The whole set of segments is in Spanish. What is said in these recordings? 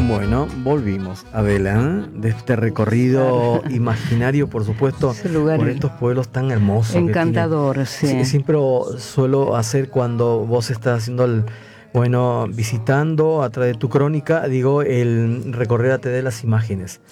Bueno, volvimos, Adela, ¿eh? De este recorrido imaginario, por supuesto, por estos pueblos tan hermosos. Encantador, sí. Siempre suelo hacer cuando vos estás haciendo visitando a través de tu crónica, digo, el recorrer a través de las imágenes.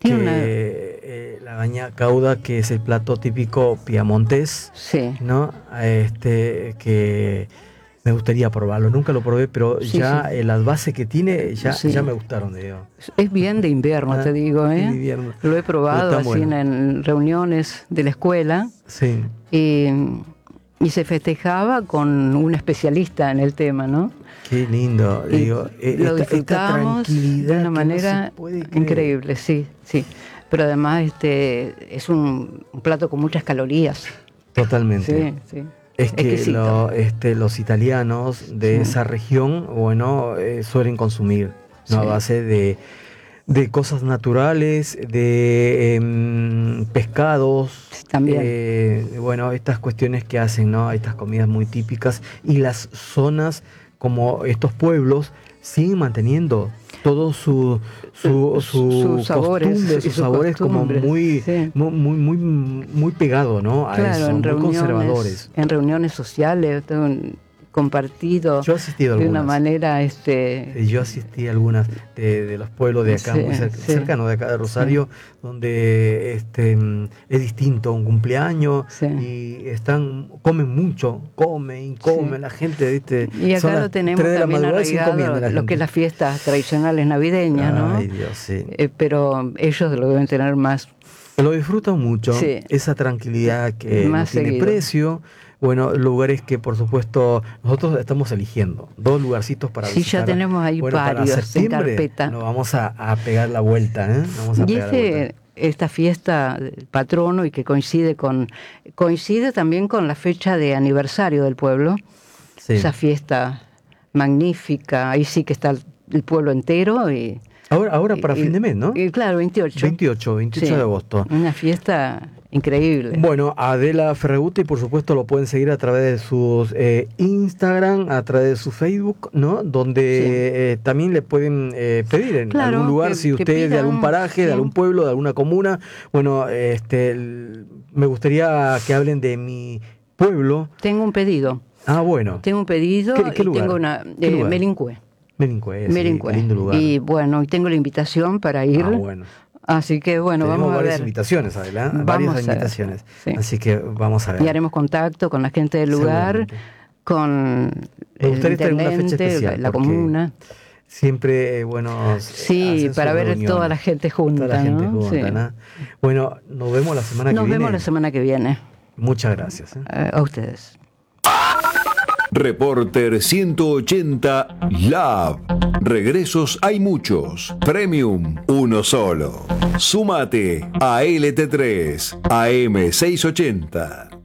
La baña cauda, que es el plato típico piamontés, sí, ¿no? Que me gustaría probarlo, nunca lo probé, pero sí, ya sí. Las bases que tiene ya me gustaron. Digo. Es bien de invierno, te digo, ¿eh? De invierno. Lo he probado así bueno. En reuniones de la escuela. Sí. Y se festejaba con un especialista en el tema, ¿no? Qué lindo, digo. Lo disfrutamos de una manera increíble, sí, sí. Pero además es un plato con muchas calorías. Totalmente. Sí, sí. Es que los italianos de esa región, suelen consumir, ¿no? A base de cosas naturales, de pescados, también. Estas cuestiones que hacen, ¿no? Estas comidas muy típicas, y las zonas como estos pueblos siguen manteniendo todos sus sabores como muy pegado, ¿no? A eso, muy conservadores. En reuniones sociales, compartido. Yo he asistido a algunas. De una manera. Yo asistí a algunas de los pueblos de acá, muy cercanos de acá de Rosario, donde es distinto un cumpleaños y comen mucho, comen la gente, ¿viste? Y acá lo tenemos también arraigado, lo que es las fiestas tradicionales navideñas, ¿no? Ay, Dios, sí. Pero ellos lo deben tener más. Lo disfrutan mucho, esa tranquilidad que no tiene precio. Bueno, lugares que por supuesto nosotros estamos eligiendo, 2 lugarcitos para visitar. Sí, ya tenemos ahí varios en carpeta. Nos vamos a pegar la vuelta, ¿eh? Esta fiesta patrono, y que coincide también con la fecha de aniversario del pueblo. Sí. Esa fiesta magnífica, ahí sí que está el pueblo entero. Ahora para fin de mes, ¿no? Claro, 28 de agosto. Una fiesta increíble. Bueno, Adela Ferragutti, por supuesto, lo pueden seguir a través de sus Instagram, a través de su Facebook, ¿no? Donde también le pueden pedir en algún lugar, si usted es de algún paraje, de algún pueblo, de alguna comuna. Bueno, me gustaría que hablen de mi pueblo. Tengo un pedido. Bueno. Tengo un pedido. ¿Qué lugar? Tengo una Melincue. Melincue, lindo lugar. Y bueno, tengo la invitación para ir. Bueno. Así que bueno, tenemos vamos a ver. Varias invitaciones, Adela. Varias invitaciones. Así que vamos a ver. Y haremos contacto con la gente del lugar, con el intendente, la comuna. Siempre, sí, para ver reuniones. Toda la gente junta. Toda la gente junta, ¿no? Bueno, nos vemos la semana que viene. Nos vemos la semana que viene. Muchas gracias. A ustedes. Reporter 180 Lab. Regresos hay muchos. Premium, uno solo. Súmate a LT3 AM 680.